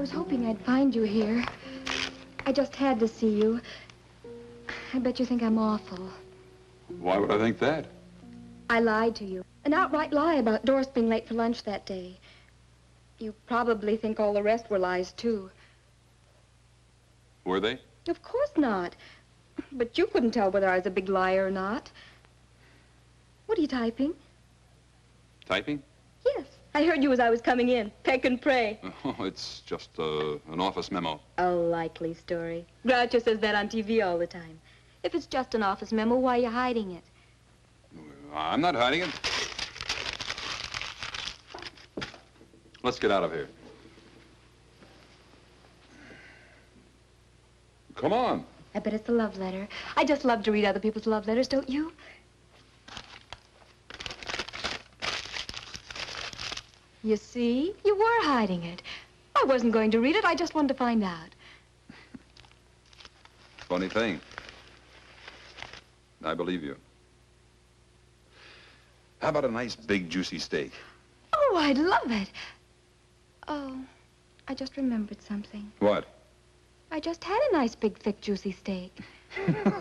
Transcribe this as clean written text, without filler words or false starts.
was hoping I'd find you here. I just had to see you. I bet you think I'm awful. Why would I think that? I lied to you. An outright lie about Doris being late for lunch that day. You probably think all the rest were lies, too. Were they? Of course not. But you couldn't tell whether I was a big liar or not. What are you typing? Typing? Yes. I heard you as I was coming in. Peck and pray. Oh, it's just an office memo. A likely story. Groucho says that on TV all the time. If it's just an office memo, why are you hiding it? I'm not hiding it. Let's get out of here. Come on. I bet it's a love letter. I just love to read other people's love letters, don't you? You see? You were hiding it. I wasn't going to read it. I just wanted to find out. Funny thing. I believe you. How about a nice, big, juicy steak? Oh, I'd love it. Oh, I just remembered something. What? I just had a nice, big, thick, juicy steak.